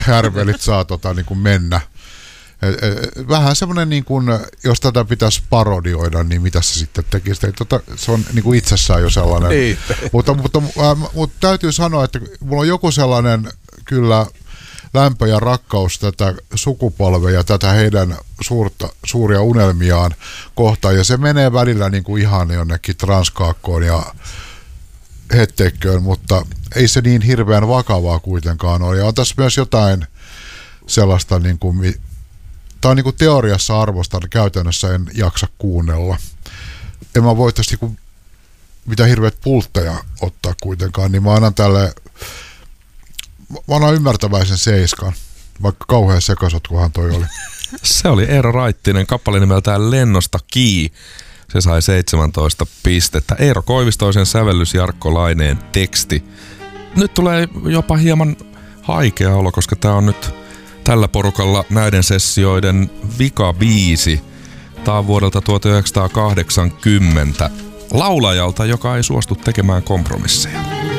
härvelit saa niin kuin mennä. Vähän semmoinen, niin kuin, jos tätä pitäisi parodioida, niin mitä se sitten tekisi? Se on niin kuin itsessään jo sellainen. Niin. Mutta täytyy sanoa, että mulla on joku sellainen kyllä lämpö ja rakkaus tätä sukupolvea ja tätä heidän suuria unelmiaan kohtaan. Ja se menee välillä niin kuin ihan jonnekin Transkaakkoon ja Hetteikköön, mutta ei se niin hirveän vakavaa kuitenkaan ole. Ja on tässä myös jotain sellaista, niin kuin, tämä on niin kuin teoriassa arvostan, käytännössä en jaksa kuunnella. En mä voi tästä niin mitä hirveät pultteja ottaa kuitenkaan, niin mä annan tälle, mä annan ymmärtäväisen 7, vaikka kauhean sekasotkuhan toi oli. Se oli Eero Raittinen, kappale nimeltään Lennosta Kii. Se sai 17 pistettä. Eero Koivistoisen sävellys, Jarkko Laineen teksti. Nyt tulee jopa hieman haikea olo, koska tää on nyt tällä porukalla näiden sessioiden vikabiisi. Tää on vuodelta 1980 laulajalta, joka ei suostu tekemään kompromisseja.